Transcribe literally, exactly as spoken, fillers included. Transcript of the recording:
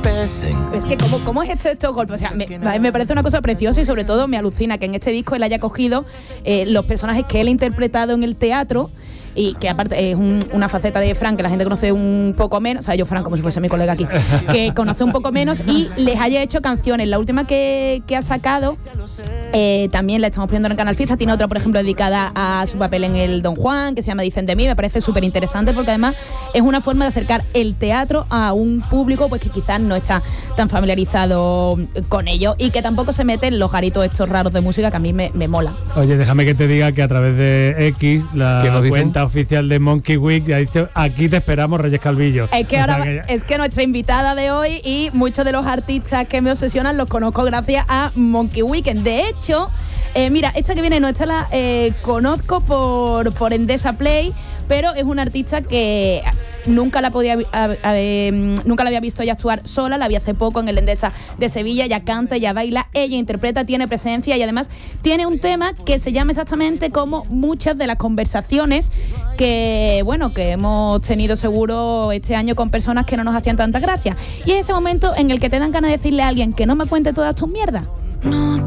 Es que ¿cómo, cómo es este, estos golpes? O sea, me, me parece una cosa preciosa y sobre todo me alucina que en este disco él haya cogido eh, los personajes que él ha interpretado en el teatro, y que aparte es un, una faceta de Fran que la gente conoce un poco menos, o sea, yo Fran como si fuese mi colega aquí, que conoce un poco menos, y les haya hecho canciones. La última que, que ha sacado, eh, también la estamos poniendo en Canal Fiesta, tiene otra, por ejemplo, dedicada a su papel en el Don Juan, que se llama Dicen de mí. Me parece súper interesante porque además es una forma de acercar el teatro a un público pues que quizás no está tan familiarizado con ello y que tampoco se mete en los garitos estos raros de música que a mí me, me mola. Oye, déjame que te diga que a través de X, la cuenta oficial de Monkey Week ha dicho: aquí te esperamos, Reyes Calvillo. Es que, o ahora, sea que... es que nuestra invitada de hoy y muchos de los artistas que me obsesionan los conozco gracias a Monkey Weekend. De hecho, eh, mira, esta que viene no, esta la eh, conozco por, por Endesa Play, pero es una artista que nunca la podía a, a, a, nunca la había visto ella actuar sola. La vi hace poco en el Endesa de Sevilla. Ella canta, ella baila, ella interpreta, tiene presencia y además tiene un tema que se llama exactamente como muchas de las conversaciones que, bueno, que hemos tenido seguro este año con personas que no nos hacían tanta gracia. Y es ese momento en el que te dan ganas de decirle a alguien que no me cuente todas tus mierdas. No.